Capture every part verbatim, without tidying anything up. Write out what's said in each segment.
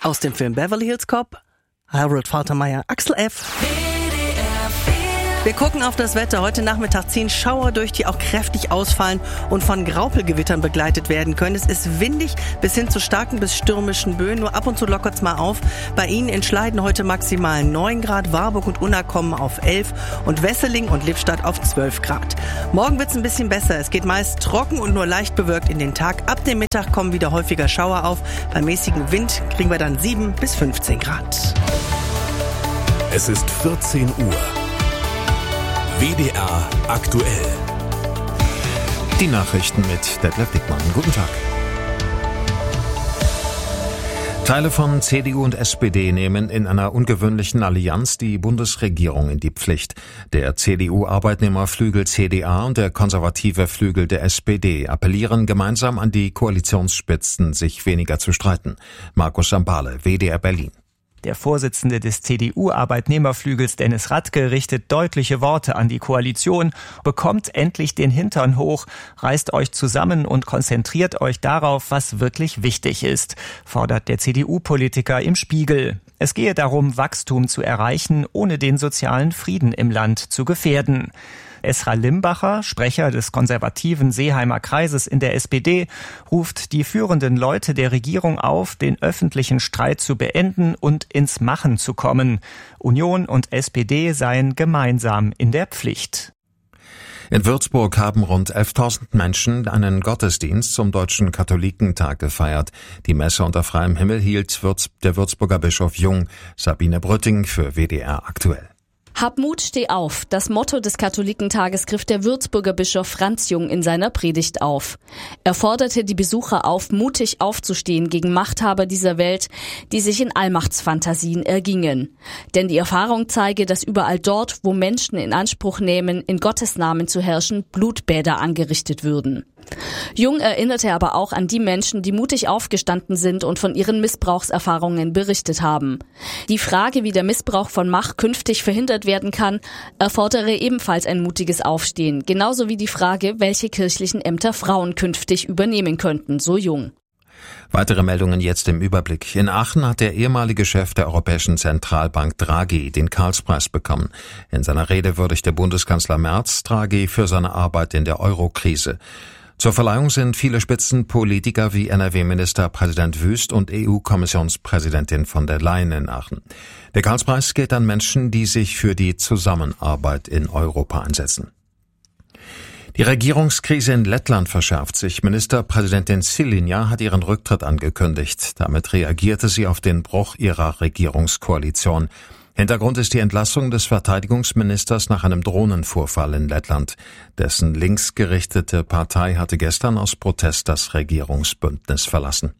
Aus dem Film Beverly Hills Cop, Harold Faltermeyer, Axel F. Wir gucken auf das Wetter. Heute Nachmittag ziehen Schauer durch, die auch kräftig ausfallen und von Graupelgewittern begleitet werden können. Es ist windig bis hin zu starken bis stürmischen Böen. Nur ab und zu lockert's mal auf. Bei Ihnen in Schleiden heute maximal neun Grad, Warburg und Unna kommen auf elf und Wesseling und Lippstadt auf zwölf Grad. Morgen wird's ein bisschen besser. Es geht meist trocken und nur leicht bewölkt in den Tag. Ab dem Mittag kommen wieder häufiger Schauer auf. Bei mäßigem Wind kriegen wir dann sieben bis fünfzehn Grad. Es ist vierzehn Uhr. W D R aktuell. Die Nachrichten mit Detlef Dickmann. Guten Tag. Teile von C D U und S P D nehmen in einer ungewöhnlichen Allianz die Bundesregierung in die Pflicht. Der C D U-Arbeitnehmerflügel C D A und der konservative Flügel der S P D appellieren gemeinsam an die Koalitionsspitzen, sich weniger zu streiten. Markus Sambale, W D R Berlin. Der Vorsitzende des C D U-Arbeitnehmerflügels Dennis Radke richtet deutliche Worte an die Koalition. Bekommt endlich den Hintern hoch, reißt euch zusammen und konzentriert euch darauf, was wirklich wichtig ist, fordert der C D U-Politiker im Spiegel. Es gehe darum, Wachstum zu erreichen, ohne den sozialen Frieden im Land zu gefährden. Esra Limbacher, Sprecher des konservativen Seeheimer Kreises in der S P D, ruft die führenden Leute der Regierung auf, den öffentlichen Streit zu beenden und ins Machen zu kommen. Union und S P D seien gemeinsam in der Pflicht. In Würzburg haben rund elftausend Menschen einen Gottesdienst zum Deutschen Katholikentag gefeiert. Die Messe unter freiem Himmel hielt der Würzburger Bischof Jung. Sabine Brütting für W D R aktuell. Hab Mut, steh auf. Das Motto des Katholikentages griff der Würzburger Bischof Franz Jung in seiner Predigt auf. Er forderte die Besucher auf, mutig aufzustehen gegen Machthaber dieser Welt, die sich in Allmachtsfantasien ergingen. Denn die Erfahrung zeige, dass überall dort, wo Menschen in Anspruch nehmen, in Gottes Namen zu herrschen, Blutbäder angerichtet würden. Jung erinnerte aber auch an die Menschen, die mutig aufgestanden sind und von ihren Missbrauchserfahrungen berichtet haben. Die Frage, wie der Missbrauch von Macht künftig verhindert werden kann, erfordere ebenfalls ein mutiges Aufstehen, genauso wie die Frage, welche kirchlichen Ämter Frauen künftig übernehmen könnten, so Jung. Weitere Meldungen jetzt im Überblick. In Aachen hat der ehemalige Chef der Europäischen Zentralbank Draghi den Karlspreis bekommen. In seiner Rede würdigte Bundeskanzler Merz Draghi für seine Arbeit in der Euro-Krise. Zur Verleihung sind viele Spitzenpolitiker wie N R W-Ministerpräsident Wüst und E U-Kommissionspräsidentin von der Leyen in Aachen. Der Karlspreis geht an Menschen, die sich für die Zusammenarbeit in Europa einsetzen. Die Regierungskrise in Lettland verschärft sich. Ministerpräsidentin Šilinja hat ihren Rücktritt angekündigt. Damit reagierte sie auf den Bruch ihrer Regierungskoalition. Hintergrund ist die Entlassung des Verteidigungsministers nach einem Drohnenvorfall in Lettland. Dessen linksgerichtete Partei hatte gestern aus Protest das Regierungsbündnis verlassen.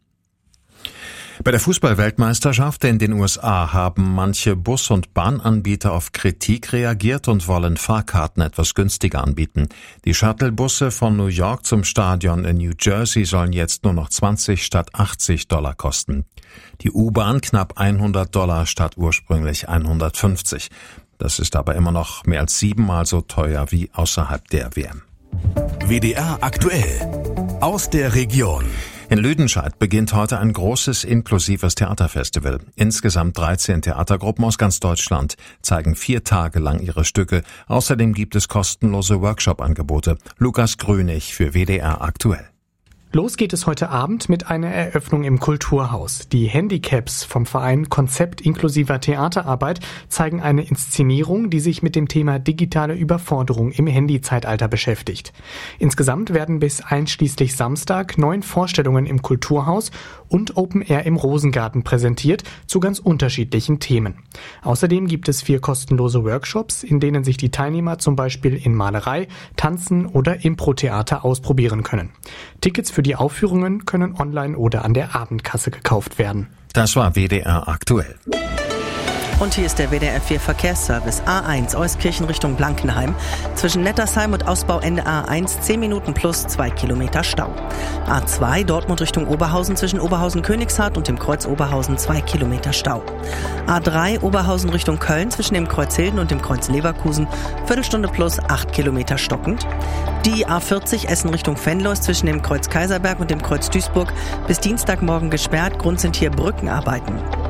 Bei der Fußball-Weltmeisterschaft in den U S A haben manche Bus- und Bahnanbieter auf Kritik reagiert und wollen Fahrkarten etwas günstiger anbieten. Die Shuttlebusse von New York zum Stadion in New Jersey sollen jetzt nur noch zwanzig statt achtzig Dollar kosten. Die U-Bahn knapp hundert Dollar statt ursprünglich hundertfünfzig. Das ist aber immer noch mehr als siebenmal so teuer wie außerhalb der W M. W D R aktuell. Aus der Region. In Lüdenscheid beginnt heute ein großes inklusives Theaterfestival. Insgesamt dreizehn Theatergruppen aus ganz Deutschland zeigen vier Tage lang ihre Stücke. Außerdem gibt es kostenlose Workshop-Angebote. Lukas Grünig für W D R aktuell. Los geht es heute Abend mit einer Eröffnung im Kulturhaus. Die Handicaps vom Verein Konzept inklusiver Theaterarbeit zeigen eine Inszenierung, die sich mit dem Thema digitale Überforderung im Handyzeitalter beschäftigt. Insgesamt werden bis einschließlich Samstag neun Vorstellungen im Kulturhaus und Open Air im Rosengarten präsentiert zu ganz unterschiedlichen Themen. Außerdem gibt es vier kostenlose Workshops, in denen sich die Teilnehmer zum Beispiel in Malerei, Tanzen oder Impro-Theater ausprobieren können. Tickets für die Aufführungen können online oder an der Abendkasse gekauft werden. Das war W D R aktuell. Und hier ist der W D R vier Verkehrsservice. A eins Euskirchen Richtung Blankenheim. Zwischen Nettersheim und Ausbauende A eins zehn Minuten plus zwei Kilometer Stau. A zwei Dortmund Richtung Oberhausen zwischen Oberhausen-Königshardt und dem Kreuz Oberhausen zwei Kilometer Stau. A drei Oberhausen Richtung Köln zwischen dem Kreuz Hilden und dem Kreuz Leverkusen Viertelstunde plus acht Kilometer stockend. Die A vierzig Essen Richtung Venlo ist zwischen dem Kreuz Kaiserberg und dem Kreuz Duisburg bis Dienstagmorgen gesperrt. Grund sind hier Brückenarbeiten.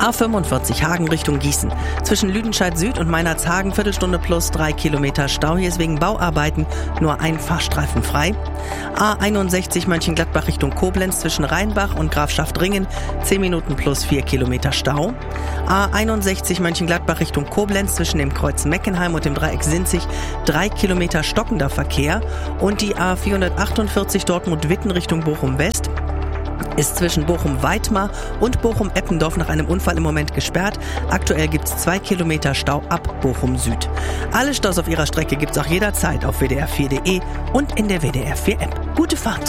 A fünfundvierzig Hagen Richtung Gießen. Zwischen Lüdenscheid Süd und Meinerzhagen Viertelstunde plus drei Kilometer Stau. Hier ist wegen Bauarbeiten nur ein Fahrstreifen frei. A einundsechzig Mönchengladbach Richtung Koblenz zwischen Rheinbach und Grafschaftringen zehn Minuten plus vier Kilometer Stau. A einundsechzig Mönchengladbach Richtung Koblenz zwischen dem Kreuz Meckenheim und dem Dreieck Sinzig drei Kilometer stockender Verkehr. Und die A vierhundertachtundvierzig Dortmund-Witten Richtung Bochum West ist zwischen Bochum-Weitmar und Bochum-Eppendorf nach einem Unfall im Moment gesperrt. Aktuell gibt es zwei Kilometer Stau ab Bochum Süd. Alle Staus auf ihrer Strecke gibt es auch jederzeit auf W D R vier Punkt de und in der W D R vier App. Gute Fahrt!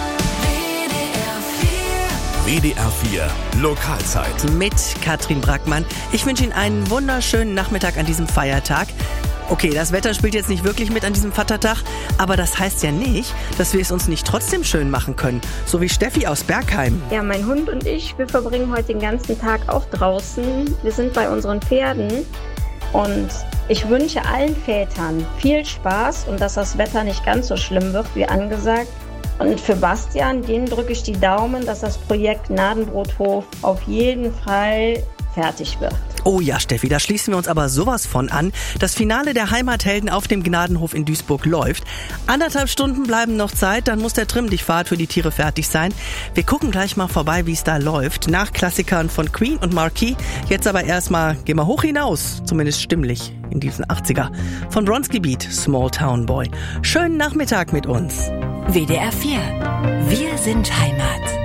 W D R vier Lokalzeit mit Katrin Brackmann. Ich wünsche Ihnen einen wunderschönen Nachmittag an diesem Feiertag. Okay, das Wetter spielt jetzt nicht wirklich mit an diesem Vatertag, aber das heißt ja nicht, dass wir es uns nicht trotzdem schön machen können. So wie Steffi aus Bergheim. Ja, mein Hund und ich, wir verbringen heute den ganzen Tag auch draußen. Wir sind bei unseren Pferden und ich wünsche allen Vätern viel Spaß und dass das Wetter nicht ganz so schlimm wird wie angesagt. Und für Bastian, den drücke ich die Daumen, dass das Projekt Gnadenbrothof auf jeden Fall fertig wird. Oh ja, Steffi, da schließen wir uns aber sowas von an. Das Finale der Heimathelden auf dem Gnadenhof in Duisburg läuft. Anderthalb Stunden bleiben noch Zeit, dann muss der Trimm-dich-Fahrt für die Tiere fertig sein. Wir gucken gleich mal vorbei, wie es da läuft. Nach Klassikern von Queen und Marquis. Jetzt aber erstmal, gehen wir hoch hinaus, zumindest stimmlich, in diesen achtziger. Von Bronski Beat, Small Town Boy. Schönen Nachmittag mit uns. W D R vier. Wir sind Heimat.